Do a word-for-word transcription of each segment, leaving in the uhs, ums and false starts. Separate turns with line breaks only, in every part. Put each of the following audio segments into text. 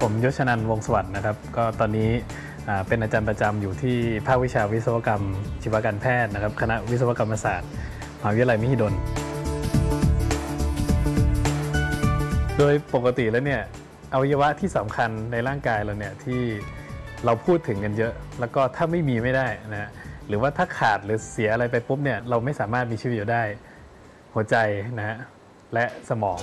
ผมยศนันท์วงศ์สวัสดิ์นะครับก็ตอนนี้เป็นอาจารย์ประจำอยู่ที่ภาควิชาวิศวกรรมชีวการแพทย์นะครับคณะวิศวกรรมศาสตร์มหาวิทยาลัยมหิดลโดยปกติแล้วเนี่ยอวัยวะที่สำคัญในร่างกายเราเนี่ยที่เราพูดถึงกันเยอะแล้วก็ถ้าไม่มีไม่ได้นะหรือว่าถ้าขาดหรือเสียอะไรไปปุ๊บเนี่ยเราไม่สามารถมีชีวิตอยู่ได้หัวใจนะฮะและสมอง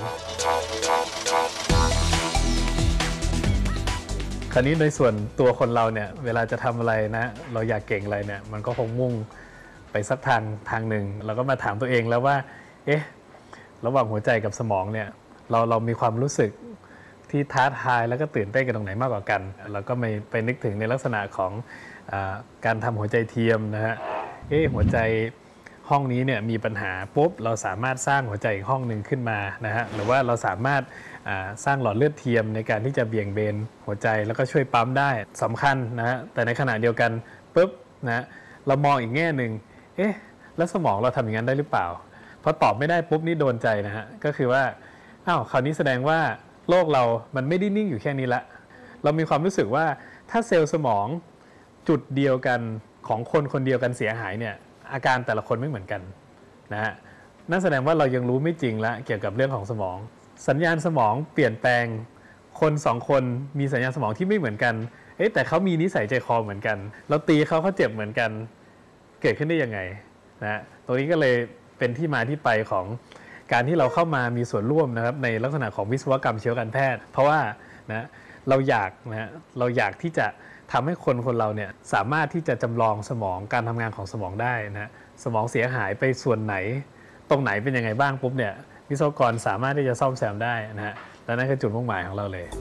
คราวนี้ในส่วนตัวคนเราเนี่ยเวลาจะทำอะไรนะเราอยากเก่งอะไรเนี่ยมันก็คงมุ่งไปสักทางทางหนึ่งเราก็มาถามตัวเองแล้วว่าเอ๊ะระหว่างหัวใจกับสมองเนี่ยเราเรามีความรู้สึกที่ท้าทายแล้วก็ตื่นเต้นกันตรงไหนมากกว่ากันเราก็ไปไปนึกถึงในลักษณะของอาการทำหัวใจเทียมนะฮะเอ๊ะหัวใจห้องนี้เนี่ยมีปัญหาปุ๊บเราสามารถสร้างหัวใจอีกห้องหนึ่งขึ้นมานะฮะหรือว่าเราสามารถสร้างหลอดเลือดเทียมในการที่จะเบี่ยงเบนหัวใจแล้วก็ช่วยปั๊มได้สำคัญนะฮะแต่ในขณะเดียวกันปุ๊บนะเรามองอีกแง่หนึ่งเอ๊ะแล้วสมองเราทำอย่างนั้นได้หรือเปล่าพอตอบไม่ได้ปุ๊บนี่โดนใจนะฮะก็คือว่าอ้าวคราวนี้แสดงว่าโลกเรามันไม่ได้นิ่งอยู่แค่นี้ละเรามีความรู้สึกว่าถ้าเซลล์สมองจุดเดียวกันของคนคนเดียวกันเสียหายเนี่ยอาการแต่ละคนไม่เหมือนกันนะฮะนั่นแสดงว่าเรายังรู้ไม่จริงละเกี่ยวกับเรื่องของสมองสัญญาณสมองเปลี่ยนแปลงคนสองคนมีสัญญาณสมองที่ไม่เหมือนกันเอ๊ะแต่เขามีนิสัยใจคอเหมือนกันเราตีเขาเขาเจ็บเหมือนกันเกิดขึ้นได้ยังไงนะตรงนี้ก็เลยเป็นที่มาที่ไปของการที่เราเข้ามามีส่วนร่วมนะครับในลักษณะของวิศวกรรมชีวการแพทย์เพราะว่านะเราอยากนะเราอยากที่จะทำให้คนคนเราเนี่ยสามารถที่จะจำลองสมองการทำงานของสมองได้นะสมองเสียหายไปส่วนไหนตรงไหนเป็นยังไงบ้างปุ๊บเนี่ยวิศวกรสามารถที่จะซ่อมแซมได้นะฮะและนั่นคือจุดมุ่งหมายของเราเลย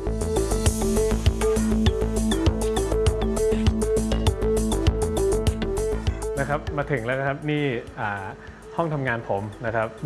นะครับมาถึงแล้วครับนี่ห้องทำงานผมนะครับ